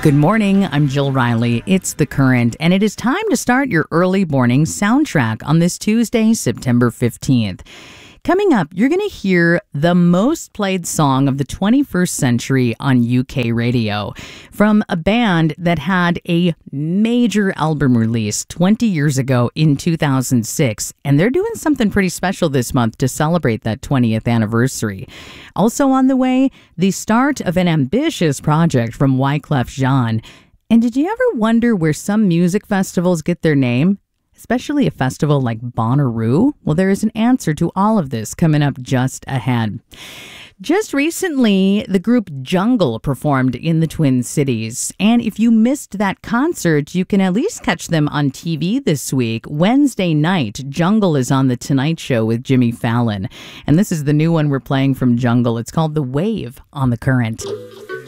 Good morning, I'm Jill Riley. It's The Current, and it is time to start your early morning soundtrack on this Tuesday, September 15th. Coming up, you're going to hear the most played song of the 21st century on UK radio from a band that had a major album release 20 years ago in 2006, and they're doing something pretty special this month to celebrate that 20th anniversary. Also on the way, the start of an ambitious project from Wyclef Jean. And did you ever wonder where some music festivals get their name? Especially a festival like Bonnaroo? Well, there is an answer to all of this coming up just ahead. Just recently, the group Jungle performed in the Twin Cities. And if you missed that concert, you can at least catch them on TV this week. Wednesday night, Jungle is on The Tonight Show with Jimmy Fallon. And this is the new one we're playing from Jungle. It's called The Wave on The Current.